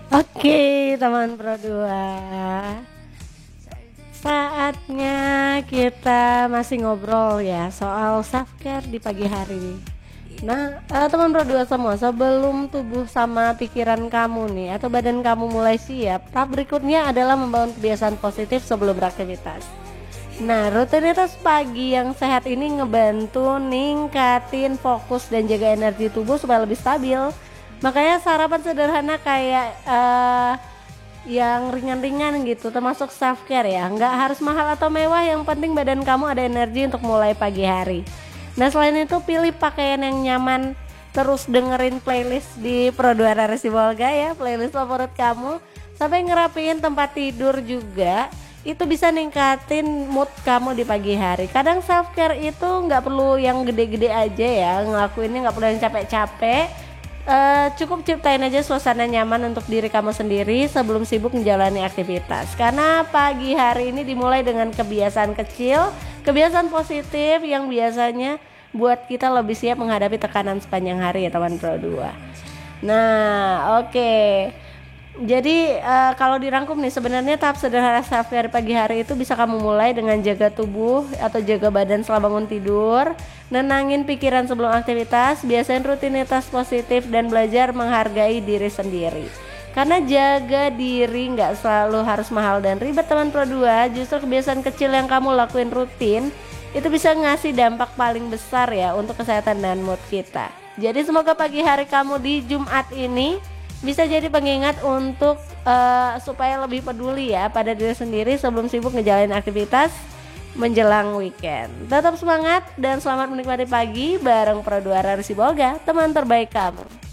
Oke, teman Pro 2. Saatnya kita masih ngobrol ya soal self care di pagi hari. Nah, teman Pro 2 semua, sebelum tubuh sama pikiran kamu nih atau badan kamu mulai siap, tahap berikutnya adalah membangun kebiasaan positif sebelum beraktivitas. Nah, rutinitas pagi yang sehat ini ngebantu ningkatin fokus dan jaga energi tubuh supaya lebih stabil. Makanya sarapan sederhana kayak yang ringan-ringan gitu, termasuk self care ya. Nggak harus mahal atau mewah, yang penting badan kamu ada energi untuk mulai pagi hari. Nah, selain itu pilih pakaian yang nyaman, terus dengerin playlist di Pro2 Raresi Bolga ya, playlist favorit kamu, sampai ngerapiin tempat tidur juga. Itu bisa ningkatin mood kamu di pagi hari. Kadang self care itu nggak perlu yang gede-gede aja ya, ngelakuinnya nggak perlu yang capek-capek. Cukup ciptain aja suasana nyaman untuk diri kamu sendiri sebelum sibuk menjalani aktivitas. Karena pagi hari ini dimulai dengan kebiasaan kecil, kebiasaan positif yang biasanya buat kita lebih siap menghadapi tekanan sepanjang hari ya teman Pro 2. Nah, oke. Jadi kalau dirangkum nih, sebenarnya tahap sederhana self care pagi hari itu bisa kamu mulai dengan jaga tubuh atau jaga badan setelah bangun tidur, nenangin pikiran sebelum aktivitas, biasain rutinitas positif dan belajar menghargai diri sendiri. Karena jaga diri nggak selalu harus mahal dan ribet teman Pro 2, justru kebiasaan kecil yang kamu lakuin rutin itu bisa ngasih dampak paling besar ya untuk kesehatan dan mood kita. Jadi semoga pagi hari kamu di Jumat ini bisa jadi pengingat untuk supaya lebih peduli ya pada diri sendiri sebelum sibuk ngejalanin aktivitas menjelang weekend. Tetap semangat dan selamat menikmati pagi bareng Pro 2 Raresi Bolga, teman terbaik kamu.